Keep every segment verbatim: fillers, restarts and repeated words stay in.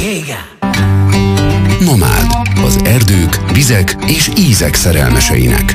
Igen. Nomád, az erdők, vizek és ízek szerelmeseinek.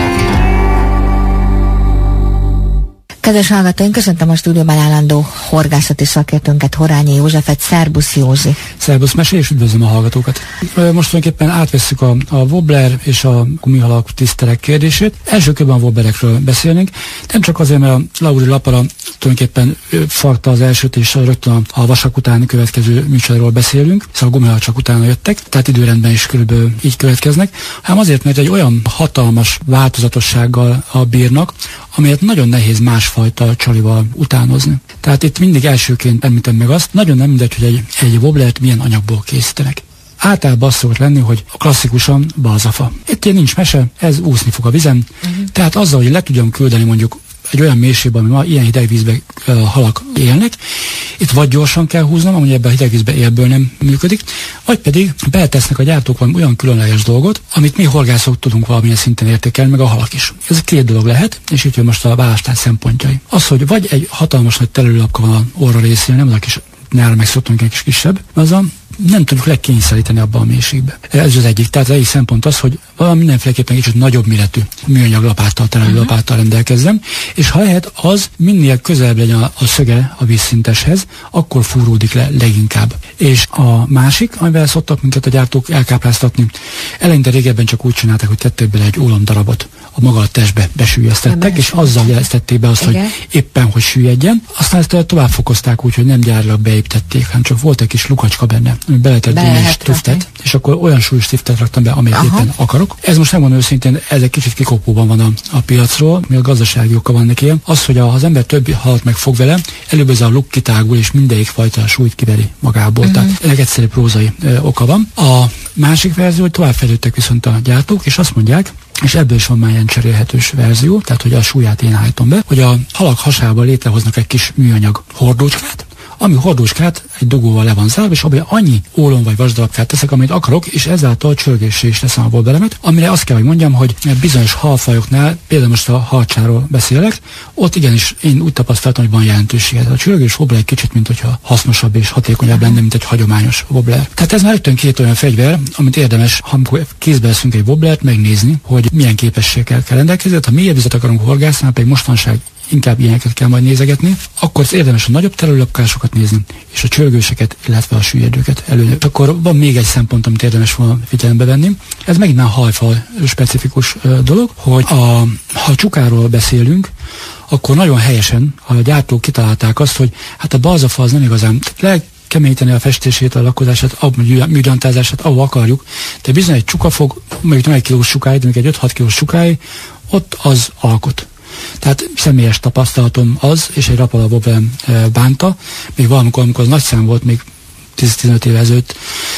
Kedves hallgatóink, köszöntöm a stúdióban állandó horgászati szakértőnket, Horányi Józsefet. Szerbusz, Józsi! Szerbusz, mesélj, és üdvözlöm a hallgatókat! Most tulajdonképpen átvesszük a, a wobbler és a gumihalak tiszterek kérdését. Első körben a wobblerekről beszélnénk. Nem csak azért, mert a Lauri Lapara tulajdonképpen farta az elsőt, és rögtön a, a vasak után következő műsorról beszélünk, szóval a gumihalak csak utána jöttek, tehát időrendben is körülbelül így következnek, hanem azért, mert egy olyan hatalmas változatossággal a bírnak, amelyet nagyon nehéz másfajta csalival utánozni. Tehát itt mindig elsőként említem meg azt, nagyon nem mindegy, hogy egy, egy wobblert milyen anyagból készítenek. Általában az szokott lenni, hogy klasszikusan balzafa. Itt ilyen nincs mese, ez úszni fog a vizen, uh-huh. Tehát azzal, hogy le tudjam küldeni mondjuk egy olyan mélységben, ami ma ilyen hideg vízben a halak élnek, itt vagy gyorsan kell húznom, amúgy ebben a hideg vízben élből nem működik, vagy pedig beletesznek a gyártók valami olyan különleges dolgot, amit mi horgászok tudunk valamilyen szinten értékelni, meg a halak is. Ez két dolog lehet, és itt jön most a választás szempontjai. Az, hogy vagy egy hatalmas nagy telőlapka van a orra részén, nem az a kis nála meg szoktunk egy kis kisebb, azon nem tudjuk lekényszeríteni abba a mélységbe. Ez az egyik. Tehát az egyik szempont az, hogy valami mindenféleképpen kicsit nagyobb méretű műanyag lapáttal, terelő uh-huh. lapáttal rendelkezzem, és ha lehet, az minél közelebb legyen a, a szöge a vízszinteshez, akkor fúródik le leginkább. És a másik, amivel szoktak minket a gyártók elkápráztatni, eleinte régebben csak úgy csinálták, hogy tették bele egy ólomdarabot a maga a testbe besüllyesztettek, és azzal jeleztették be azt, igen, hogy éppen hogy süllyedjen. Aztán ezt tovább fokozták úgy, hogy nem gyárilag beépítették, hanem csak volt egy kis lukacska benne, ami beletett gumis stiftet, és akkor olyan súlyos stiftet raktam be, amelyet éppen akarok. Ez most nem mondom őszintén, ez egy kicsit kikopóban van a, a piacról, mi a gazdasági oka van neki. Az, hogy a, ha az ember több halat megfog vele, előbb ez a luk kitágul, és mindegyik fajta súlyt kiveri magából. Uh-huh. Tehát ennek egyszerű prózai ö, oka van. A másik verzió, hogy tovább fejlődtek viszont a gyártók, és azt mondják, és ebből is van már ilyen cserélhetős verzió, tehát hogy a súlyát én állítom be, hogy a halak hasába létrehoznak egy kis műanyag hordócskát, ami hordócskát egy dugóval le van zárva, és abban annyi ólom vagy vasdarabkát teszek, amit akarok, és ezáltal csörgésre is teszem a wobbleremet, amire azt kell, hogy mondjam, hogy bizonyos halfajoknál, például most a halcsáról beszélek, ott igenis én úgy tapasztaltam, hogy van jelentősége. A csörgés wobbler egy kicsit, mint hogyha hasznosabb és hatékonyabb lenne, mint egy hagyományos wobbler. Tehát ez már rögtön két olyan fegyver, amit érdemes, amikor kézbe veszünk egy wobblert, megnézni, hogy milyen képességekkel kell rendelkezni. Ha mélyebb vizet akarunk horgászni, pedig mostanság inkább ilyeneket kell majd nézegetni, akkor érdemes a nagyobb terülőlapkásokat nézni, és a csörgőseket, illetve a süllyedőket előni. Akkor van még egy szempont, amit érdemes volna figyelembe venni. Ez megint már hajfal specifikus uh, dolog, hogy a, ha a csukáról beszélünk, akkor nagyon helyesen a gyártók kitalálták azt, hogy hát a balzafa az nem igazán keményíteni a festését, a lakozását, a műgyantázását, ahol akarjuk, de bizony egy csukafog, mondjuk nem egy kilós csukáig, de egy öt-hat kilós csukáig, ott az alkot. Tehát személyes tapasztalatom az, és egy rapala wobbler e, bánta, még valamikor, amikor az nagy szám volt, még tíz-tizenöt éve ezelőtt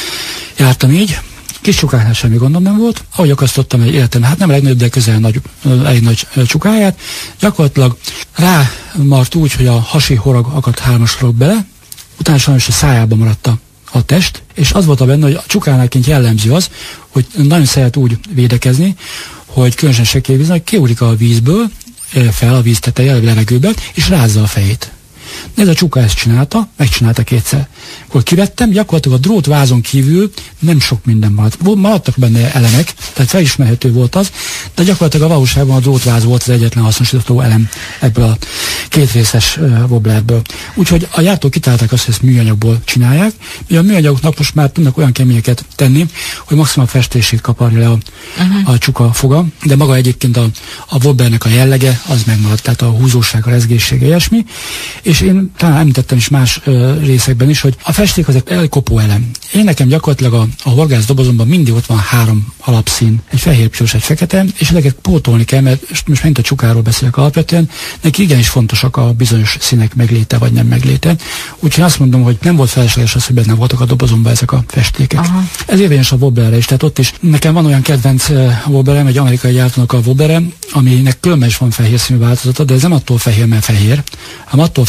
jártam így, kis csukáknál semmi gondom nem volt, ahogy akasztottam egy életem, hát nem a legnagyobb, de közel nagy, egy nagy csukáját, gyakorlatilag rámart úgy, hogy a hasi horog akadt hármas horog bele, utána sajnos a szájába maradt a, a test, és az volt a benne, hogy a csukánálként jellemző az, hogy nagyon szeret úgy védekezni, hogy különösen sekély vízben, hogy kiúrik a vízből fel a víz teteje, a levegőbe, és rázza a fejét. Ez a csuka ezt csinálta, megcsinálta kétszer. Akkor kivettem, gyakorlatilag a drótvázon kívül nem sok minden maradt. Maradtak benne elemek, tehát felismerhető volt az, de gyakorlatilag a valóságban a drótváz volt az egyetlen hasznosítható elem ebből a kétrészes uh, wobblerből. Úgyhogy a gyártók kitalálták azt, hogy ezt műanyagból csinálják. Ugye a műanyagoknak most már tudnak olyan keményeket tenni, hogy maximum a festését kaparja le a, uh-huh. a csuka foga, de maga egyébként a, a wobblernek a jellege az megmaradt, tehát a húzóság, a rezgéssége, ilyesmi. És én talán említettem is más ö, részekben is, hogy a festék az egy elkopó elem. Én nekem gyakorlatilag a, a horgász dobozomban mindig ott van három alapszín, egy fehér, piros, egy fekete, és ezeket pótolni kell, mert most megint a csukáról beszélek alapvetően, neki igenis fontosak a bizonyos színek megléte vagy nem megléte. Úgyhogy azt mondom, hogy nem volt felesleges az, hogy benne voltak a dobozomban ezek a festékek. Aha. Ez érvényes a wobblerre is, tehát ott is nekem van olyan kedvenc uh, wobblerem, egy amerikai gyártónak a wobblere, aminek különben is van fehér színű változata, de ez nem attól fehér, mert fehér, hanem attól